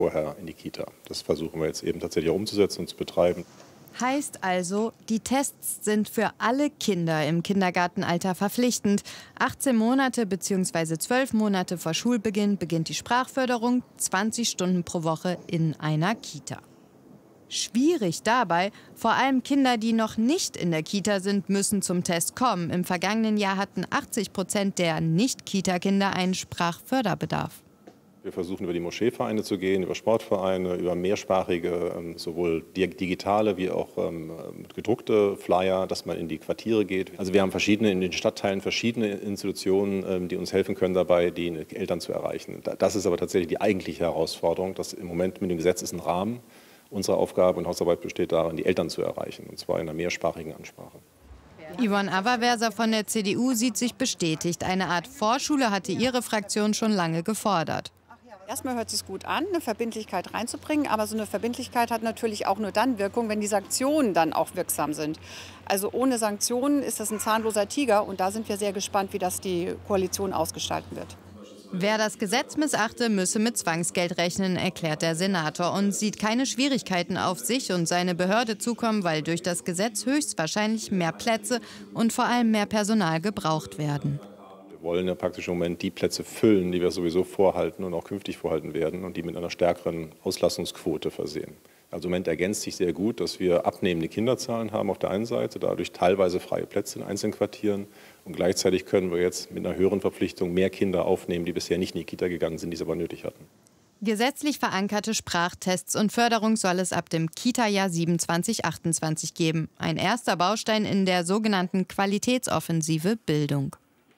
vorher in die Kita. Das versuchen wir jetzt eben tatsächlich auch umzusetzen und zu betreiben. Heißt also, die Tests sind für alle Kinder im Kindergartenalter verpflichtend. 18 Monate bzw. 12 Monate vor Schulbeginn beginnt die Sprachförderung, 20 Stunden pro Woche in einer Kita. Schwierig dabei, vor allem Kinder, die noch nicht in der Kita sind, müssen zum Test kommen. Im vergangenen Jahr hatten 80% der Nicht-Kita-Kinder einen Sprachförderbedarf. Wir versuchen über die Moscheevereine zu gehen, über Sportvereine, über mehrsprachige, sowohl digitale wie auch gedruckte Flyer, dass man in die Quartiere geht. Also wir haben in den Stadtteilen verschiedene Institutionen, die uns helfen können dabei, die Eltern zu erreichen. Das ist aber tatsächlich die eigentliche Herausforderung. Das im Moment mit dem Gesetz ist ein Rahmen. Unsere Aufgabe und Hausarbeit besteht darin, die Eltern zu erreichen, und zwar in einer mehrsprachigen Ansprache. Yvonne Averwerser von der CDU sieht sich bestätigt. Eine Art Vorschule hatte ihre Fraktion schon lange gefordert. Erstmal hört es sich gut an, eine Verbindlichkeit reinzubringen, aber so eine Verbindlichkeit hat natürlich auch nur dann Wirkung, wenn die Sanktionen dann auch wirksam sind. Also ohne Sanktionen ist das ein zahnloser Tiger, und da sind wir sehr gespannt, wie das die Koalition ausgestalten wird. Wer das Gesetz missachte, müsse mit Zwangsgeld rechnen, erklärt der Senator und sieht keine Schwierigkeiten auf sich und seine Behörde zukommen, weil durch das Gesetz höchstwahrscheinlich mehr Plätze und vor allem mehr Personal gebraucht werden. Wir wollen ja praktisch im Moment die Plätze füllen, die wir sowieso vorhalten und auch künftig vorhalten werden, und die mit einer stärkeren Auslastungsquote versehen. Also im Moment ergänzt sich sehr gut, dass wir abnehmende Kinderzahlen haben auf der einen Seite, dadurch teilweise freie Plätze in einzelnen Quartieren, und gleichzeitig können wir jetzt mit einer höheren Verpflichtung mehr Kinder aufnehmen, die bisher nicht in die Kita gegangen sind, die es aber nötig hatten. Gesetzlich verankerte Sprachtests und Förderung soll es ab dem Kita-Jahr 27/28 geben. Ein erster Baustein in der sogenannten Qualitätsoffensive Bildung.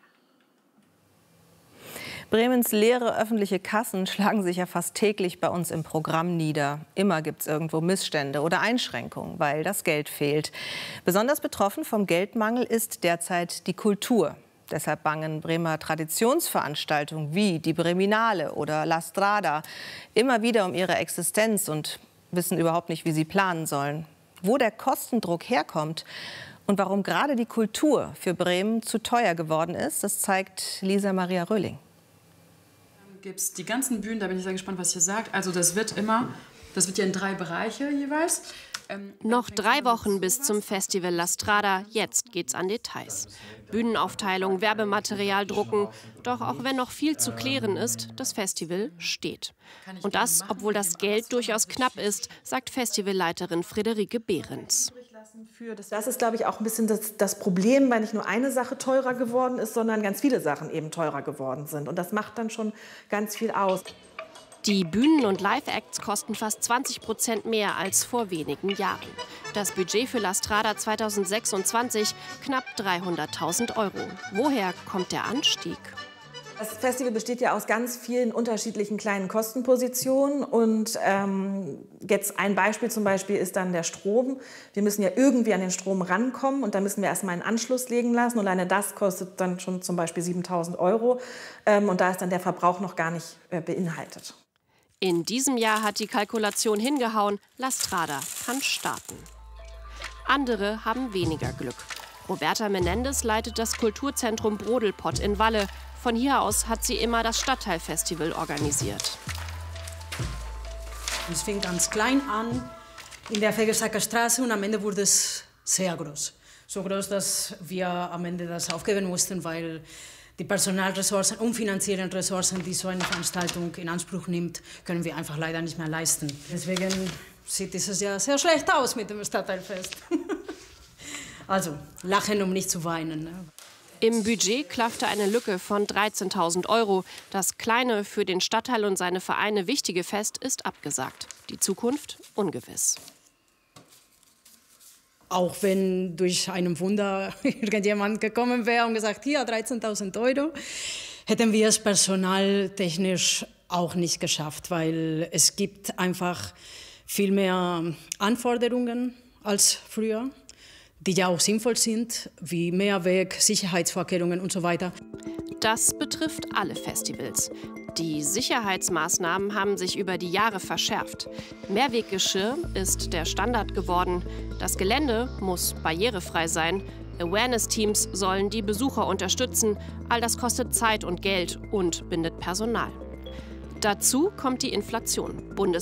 Bremens leere öffentliche Kassen schlagen sich ja fast täglich bei uns im Programm nieder. Immer gibt es irgendwo Missstände oder Einschränkungen, weil das Geld fehlt. Besonders betroffen vom Geldmangel ist derzeit die Kultur. Deshalb bangen Bremer Traditionsveranstaltungen wie die Breminale oder La Strada immer wieder um ihre Existenz und wissen überhaupt nicht, wie sie planen sollen. Wo der Kostendruck herkommt und warum gerade die Kultur für Bremen zu teuer geworden ist, das zeigt Lisa Maria Röhling. Gibt es die ganzen Bühnen, da bin ich sehr gespannt, was ihr sagt. Also das wird ja in 3 Bereiche jeweils. Noch 3 Wochen bis zum Festival La Strada. Jetzt geht's an Details. Bühnenaufteilung, Werbematerial drucken. Doch auch wenn noch viel zu klären ist, das Festival steht. Und das, obwohl das Geld durchaus knapp ist, sagt Festivalleiterin Friederike Behrens. Das ist, glaube ich, auch ein bisschen das Problem, weil nicht nur eine Sache teurer geworden ist, sondern ganz viele Sachen eben teurer geworden sind. Und das macht dann schon ganz viel aus. Die Bühnen- und Live-Acts kosten fast 20% mehr als vor wenigen Jahren. Das Budget für La Strada 2026 knapp 300.000 €. Woher kommt der Anstieg? Das Festival besteht ja aus ganz vielen unterschiedlichen kleinen Kostenpositionen. Und jetzt ein Beispiel zum Beispiel ist dann der Strom. Wir müssen ja irgendwie an den Strom rankommen, und da müssen wir erstmal einen Anschluss legen lassen. Und alleine das kostet dann schon zum Beispiel 7.000 €. Und da ist dann der Verbrauch noch gar nicht beinhaltet. In diesem Jahr hat die Kalkulation hingehauen. La Strada kann starten. Andere haben weniger Glück. Roberta Menendez leitet das Kulturzentrum Brodelpott in Walle. Von hier aus hat sie immer das Stadtteilfestival organisiert. Es fing ganz klein an in der Fegersacker Straße, und am Ende wurde es sehr groß. So groß, dass wir am Ende das aufgeben mussten, weil die Personalressourcen und finanziellen Ressourcen, die so eine Veranstaltung in Anspruch nimmt, können wir einfach leider nicht mehr leisten. Deswegen sieht dieses Jahr sehr schlecht aus mit dem Stadtteilfest. Also lachen, um nicht zu weinen. Im Budget klaffte eine Lücke von 13.000 €. Das kleine, für den Stadtteil und seine Vereine wichtige Fest ist abgesagt. Die Zukunft ungewiss. Auch wenn durch ein Wunder irgendjemand gekommen wäre und gesagt, hier 13.000 €, hätten wir es personaltechnisch auch nicht geschafft, weil es gibt einfach viel mehr Anforderungen als früher, die ja auch sinnvoll sind, wie Mehrweg, Sicherheitsvorkehrungen und so weiter. Das betrifft alle Festivals. Die Sicherheitsmaßnahmen haben sich über die Jahre verschärft. Mehrweggeschirr ist der Standard geworden. Das Gelände muss barrierefrei sein. Awareness-Teams sollen die Besucher unterstützen. All das kostet Zeit und Geld und bindet Personal. Dazu kommt die Inflation.